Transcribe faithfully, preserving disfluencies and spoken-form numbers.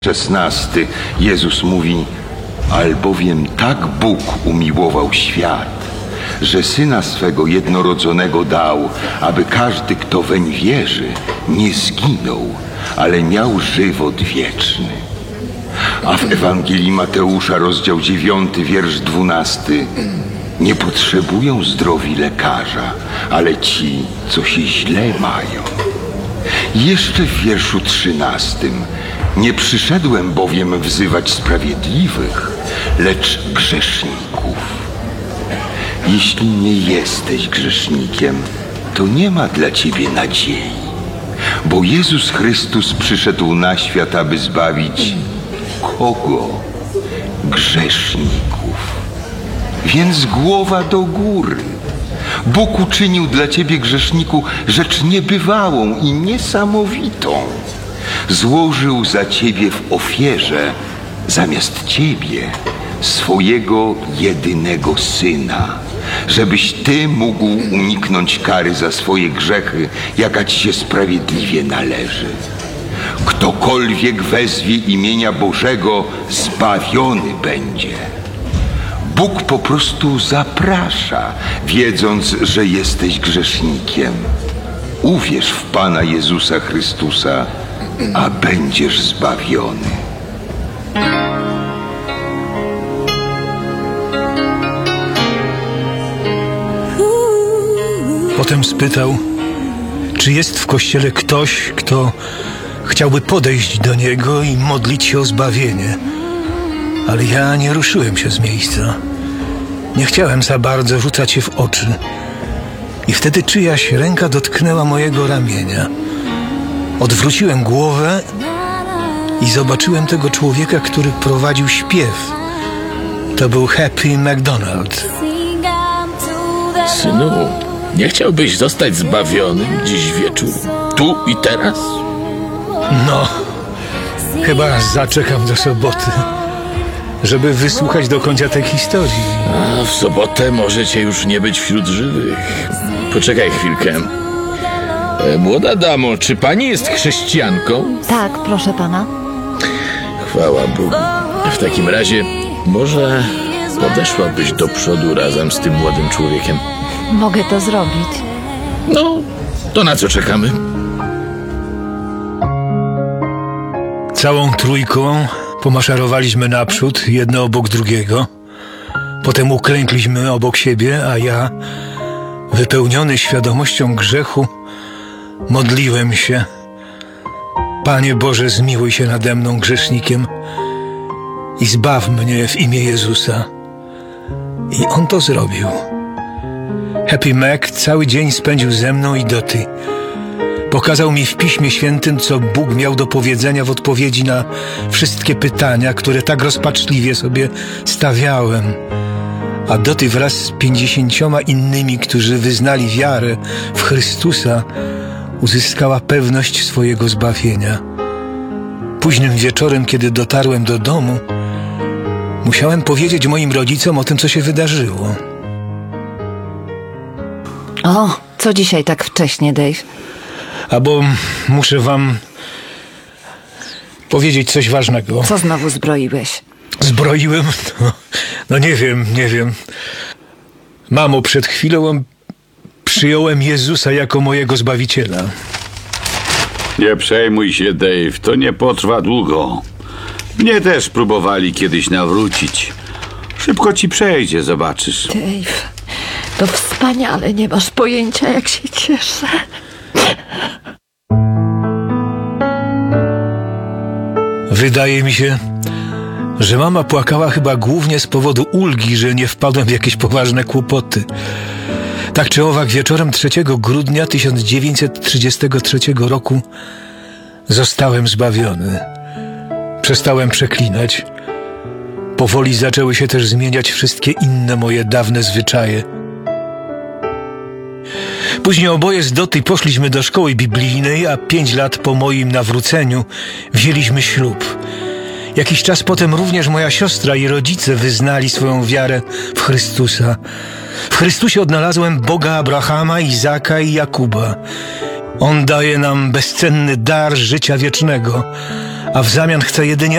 szesnasty Jezus mówi: albowiem tak Bóg umiłował świat, że Syna swego jednorodzonego dał, aby każdy, kto weń wierzy, nie zginął, ale miał żywot wieczny. A w Ewangelii Mateusza, rozdział dziewiąty, wiersz dwunasty: nie potrzebują zdrowi lekarza, ale ci, co się źle mają. Jeszcze w wierszu trzynastym: nie przyszedłem bowiem wzywać sprawiedliwych, lecz grzeszników. Jeśli nie jesteś grzesznikiem, to nie ma dla ciebie nadziei, bo Jezus Chrystus przyszedł na świat, aby zbawić kogo? Grzeszników. Więc głowa do góry. Bóg uczynił dla ciebie, grzeszniku, rzecz niebywałą i niesamowitą. Złożył za ciebie w ofierze zamiast ciebie swojego jedynego Syna, żebyś ty mógł uniknąć kary za swoje grzechy, jaka ci się sprawiedliwie należy. Ktokolwiek wezwie imienia Bożego, zbawiony będzie. Bóg po prostu zaprasza, wiedząc, że jesteś grzesznikiem. Uwierz w Pana Jezusa Chrystusa, a będziesz zbawiony. Potem spytał, czy jest w kościele ktoś, kto chciałby podejść do niego i modlić się o zbawienie. Ale ja nie ruszyłem się z miejsca. Nie chciałem za bardzo rzucać się w oczy. I wtedy czyjaś ręka dotknęła mojego ramienia. Odwróciłem głowę i zobaczyłem tego człowieka, który prowadził śpiew. To był Happy McDonald. Synu, nie chciałbyś zostać zbawionym dziś wieczór, tu i teraz? No, chyba zaczekam do soboty, żeby wysłuchać do końca tej historii. A w sobotę możecie już nie być wśród żywych. Poczekaj chwilkę. E, młoda damo, czy pani jest chrześcijanką? Tak, proszę pana. Chwała Bogu. W takim razie może podeszłabyś do przodu razem z tym młodym człowiekiem? Mogę to zrobić. No, to na co czekamy? Całą trójką pomaszerowaliśmy naprzód, jedno obok drugiego. Potem uklękliśmy obok siebie, a ja, wypełniony świadomością grzechu, modliłem się: Panie Boże, zmiłuj się nade mną, grzesznikiem, i zbaw mnie w imię Jezusa. I On to zrobił. Happy Mac cały dzień spędził ze mną i Dotty. Pokazał mi w Piśmie Świętym, co Bóg miał do powiedzenia w odpowiedzi na wszystkie pytania, które tak rozpaczliwie sobie stawiałem. A Dotty wraz z pięćdziesięcioma innymi, którzy wyznali wiarę w Chrystusa, uzyskała pewność swojego zbawienia. Późnym wieczorem, kiedy dotarłem do domu, musiałem powiedzieć moim rodzicom o tym, co się wydarzyło. O, co dzisiaj tak wcześnie, Dave? A bo muszę wam powiedzieć coś ważnego. Co znowu zbroiłeś? Zbroiłem? No, no nie wiem, nie wiem. Mamo, przed chwilą przyjąłem Jezusa jako mojego Zbawiciela. Nie przejmuj się, Dave, to nie potrwa długo. Mnie też próbowali kiedyś nawrócić. Szybko ci przejdzie, zobaczysz. Dave, to wspaniale, nie masz pojęcia, jak się cieszę. Wydaje mi się, że mama płakała chyba głównie z powodu ulgi, że nie wpadłem w jakieś poważne kłopoty. Tak czy owak, wieczorem trzeciego grudnia tysiąc dziewięćset trzydziestego trzeciego roku zostałem zbawiony. Przestałem przeklinać. Powoli zaczęły się też zmieniać wszystkie inne moje dawne zwyczaje. Później oboje z Dotty poszliśmy do szkoły biblijnej, a pięć lat po moim nawróceniu wzięliśmy ślub. Jakiś czas potem również moja siostra i rodzice wyznali swoją wiarę w Chrystusa. W Chrystusie odnalazłem Boga Abrahama, Izaka i Jakuba. On daje nam bezcenny dar życia wiecznego, a w zamian chce jedynie